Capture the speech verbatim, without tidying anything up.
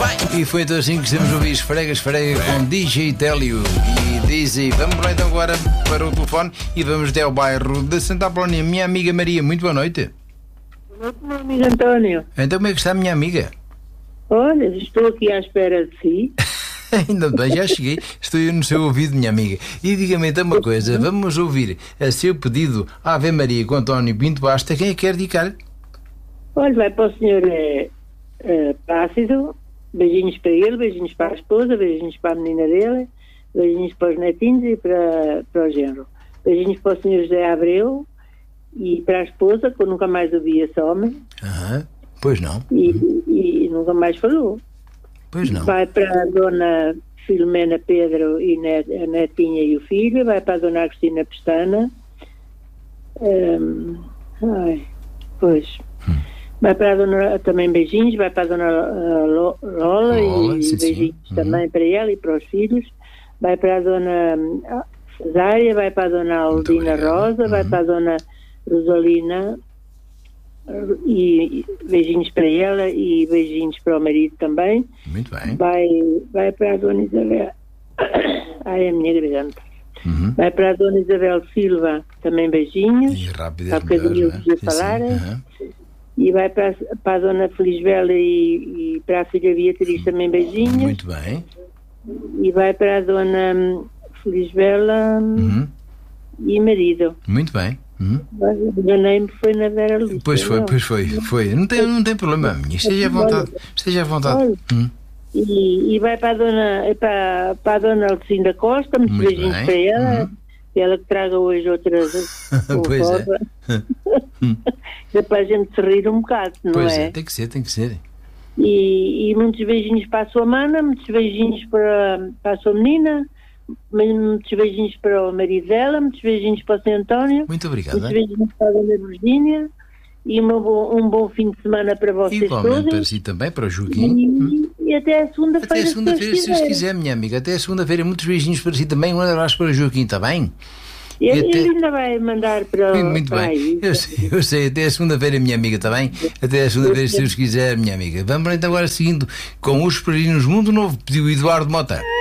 E foi então assim que estamos a ouvir Esfrega, Esfrega com D J Télio e Dizzy. Vamos lá então agora para o telefone e vamos até ao bairro de Santa Apolónia. Minha amiga Maria, muito boa noite. Boa noite, meu amigo António. Então como é que está a minha amiga? Olha, estou aqui à espera de si. Ainda bem, já cheguei. Estou no seu ouvido, minha amiga. E diga-me então uma coisa, vamos ouvir a seu pedido Ave Maria com António Pinto Basta. Quem é que quer dedicar? Olha, vai para o senhor é, é, Plácido. Beijinhos para ele, beijinhos para a esposa, beijinhos para a menina dele, beijinhos para os netinhos e para, para o genro. Beijinhos para o senhor José Abreu e para a esposa, que eu nunca mais ouvi esse homem. Aham, pois não. E, e, e nunca mais falou. Pois não. Vai para a dona Filomena Pedro e net, a netinha e o filho, vai para a dona Agostina Pestana. Hum, ai, pois... Hum. Vai para a dona, também beijinhos, vai para a dona uh, Lola, Lola e sim, beijinhos sim. também Uhum. para ela e para os filhos. Vai para a dona uh, Cesária, vai para a dona Aldina Rosa, uhum. vai para a dona Rosalina uh, e, e beijinhos para ela e beijinhos para o marido também. Muito bem. Vai, vai para a dona Isabel. Ai, a minha garganta. Uhum. Vai para a dona Isabel Silva, também beijinhos. E rápido Há bocadinho eu podia falar. Uhum. E vai para, para a dona Felisbela e, e para a filha Beatriz também beijinhos. Muito bem. E vai para a dona Felisbela Uhum. e marido. Muito bem. Uhum. Enganei-me, foi na Vera Lúcia. Pois foi, não? pois foi, foi. Não tem, não tem problema, minha. Esteja à vontade. Esteja à vontade. Olha, uhum. e, e vai para a dona, para, para a dona Alcinda Costa, muitos Muito beijinhos bem. para ela. Uhum. Ela que traga hoje outras. Pois é. É para a gente se rir um bocado, não pois é? é, tem que ser, tem que ser. E, e muitos beijinhos para a sua mana, muitos beijinhos para, para a sua menina, muitos beijinhos para o marido dela, muitos beijinhos para o senhor António, Muito obrigado. muitos beijinhos para a dona Virgínia e uma bo, um bom fim de semana para vocês Igualmente todos. para si também, para o Joaquim. E, e até a segunda-feira. Até a segunda-feira, se Deus quiser. quiser, minha amiga. Até a segunda-feira. Muitos beijinhos para si também. Um abraço para o Joaquim, está bem? Ele, até... ele ainda vai mandar para, Muito para bem, aí. eu sei, eu sei, até a segunda-feira, minha amiga, está bem? Até a segunda-feira, se Deus quiser, minha amiga. Vamos então agora seguindo com os Peregrinos Mundo Novo, pediu Eduardo Mota.